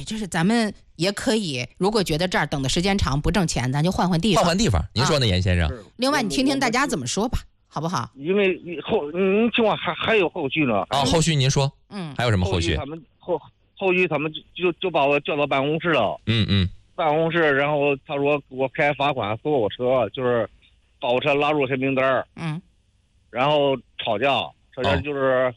就是咱们也可以，如果觉得这儿等的时间长不挣钱，咱就换换地方。 换换地方，您说呢，严先生？ 另外，你听听大家怎么说吧，好不好？ 因为您听我还有后续呢。 后续您说。还有什么后续？ 后续他们就把我叫到办公室了。办公室，然后他说给我开罚款，锁我车，就是把我车拉入黑名单。然后吵架就是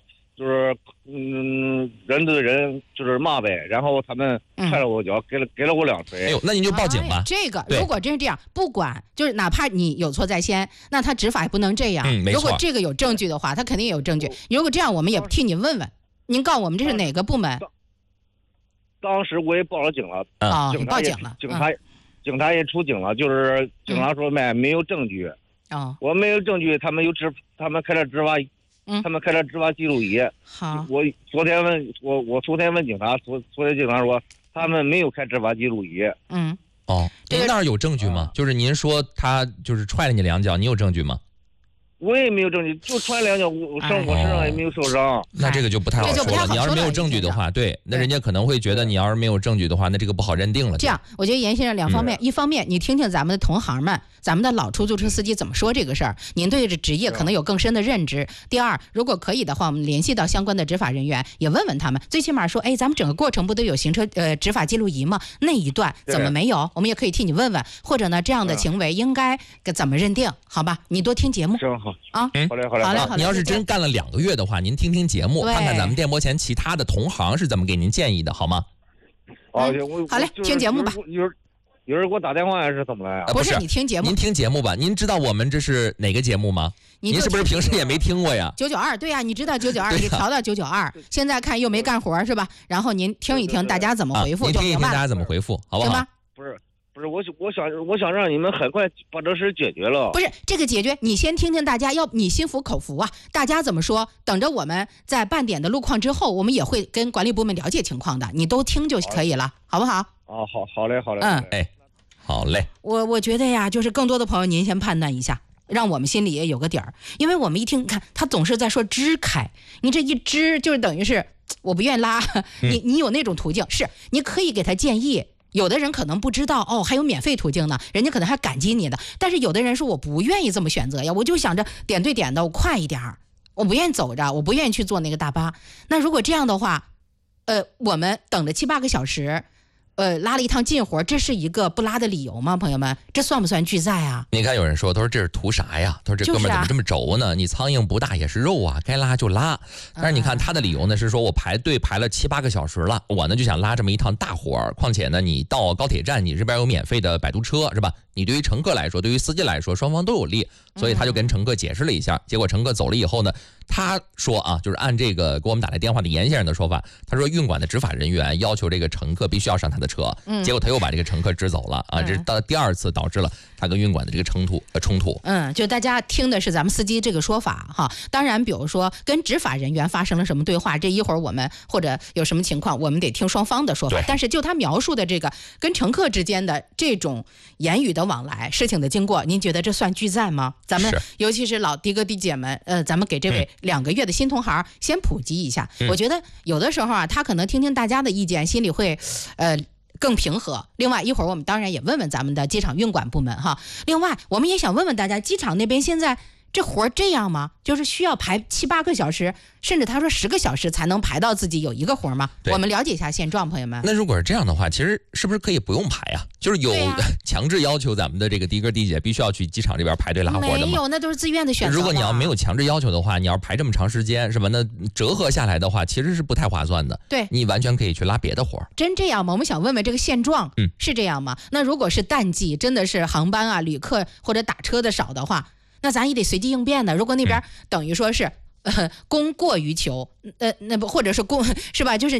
人对人就是骂呗，然后他们踹了我脚，给了我2锤。 哎呦，那您就报警吧。 这个如果真是这样，不管就是哪怕你有错在先，那他执法也不能这样。 没错。 如果这个有证据的话，他肯定有证据。如果这样，我们也替你问问，您告诉我们这是哪个部门？ 当时我也报了警了。 你报警了。 警察也出警了，就是警察说没有证据。我没有证据，他们开了执法。他们开了执法记录仪。 好， 我昨天问警察，昨天警察说他们没有开执法记录仪。 您那儿有证据吗？就是您说他就是踹了你2脚，你有证据吗？ 我也没有证据，就踹2脚，我身上也没有受伤。 那这个就不太好说了。你要是没有证据的话，对，那人家可能会觉得你要是没有证据的话，那这个不好认定了。 这样，我觉得严先生2方面，一方面你听听咱们的同行们，咱们的老出租车司机怎么说这个事儿，您对这职业可能有更深的认知。第二，如果可以的话，我们联系到相关的执法人员，也问问他们，最起码说，咱们整个过程不都有行车执法记录仪吗？那一段怎么没有？我们也可以替你问问，或者呢，这样的行为应该怎么认定？好吧，你多听节目。 行好啊， 好嘞。 你要是真干了2个月的话，您听听节目，看看咱们电波前其他的同行是怎么给您建议的，好吗？ 好嘞，听节目吧。 有人给我打电话还是怎么来啊？ 不是，你听节目。 您听节目吧。您知道我们这是哪个节目吗？您是不是平时也没听过呀 ？992，对呀，你知道992，你调到992。现在看又没干活是吧？然后您听一听大家怎么回复， 您听一听大家怎么回复，好不好？ 行吧？ 不是，我想让你们很快把这事解决了。 不是这个解决，你先听听大家，要你心服口服啊。大家怎么说？等着我们在办点的路况之后，我们也会跟管理部门了解情况的，你都听就可以了，好不好？ 好嘞。 好嘞。 我觉得呀，就是更多的朋友，您先判断一下，让我们心里也有个底儿，因为我们一听，看他总是在说支开，你这一支就是等于是我不愿意拉，你有那种途径，是你可以给他建议。有的人可能不知道还有免费途径呢，人家可能还感激你的。但是有的人说我不愿意这么选择呀，我就想着点对点的，我快一点，我不愿意走着，我不愿意去坐那个大巴。那如果这样的话，我们等了7、8个小时，拉了一趟近活，这是一个不拉的理由吗？朋友们，这算不算拒载啊？ 你看有人说，他说这是图啥呀？他说这哥们儿怎么这么轴呢？你苍蝇不大也是肉啊，该拉就拉。但是你看他的理由呢，是说我排队排了7、8个小时了，我呢就想拉这么一趟大活，况且呢你到高铁站你这边有免费的摆渡车是吧？你对于乘客来说，对于司机来说，双方都有利，所以他就跟乘客解释了一下。结果乘客走了以后呢，他说啊，就是按这个给我们打来电话的严先生的说法，他说运管的执法人员要求这个乘客必须要上他的车，结果他又把这个乘客支走了啊，这是到第2次导致了他跟运管的这个冲突。 就大家听的是咱们司机这个说法哈。当然，比如说跟执法人员发生了什么对话，这一会儿我们或者有什么情况，我们得听双方的说法。但是就他描述的这个跟乘客之间的这种言语的往来，事情的经过，您觉得这算拒载吗？咱们尤其是老的哥的姐们，咱们给这位2个月的新同行先普及一下。我觉得有的时候啊，他可能听听大家的意见，心里会更平和。另外一会儿我们当然也问问咱们的机场运管部门哈。另外我们也想问问大家，机场那边现在这活这样吗？就是需要排7、8个小时，甚至他说10个小时才能排到自己有一个活吗？我们了解一下现状，朋友们。 那如果是这样的话，其实是不是可以不用排啊？就是有强制要求咱们的这个的哥的姐必须要去机场这边排队拉活的吗？ 没有，那都是自愿的选择。 如果你要没有强制要求的话，你要排这么长时间是吧？那折合下来的话，其实是不太划算的。 对， 你完全可以去拉别的活。 真这样吗？我们想问问这个现状，是这样吗？那如果是淡季，真的是航班啊、旅客或者打车的少的话，那咱也得随机应变的。如果那边等于说是供过于求，那不或者是供是吧？就是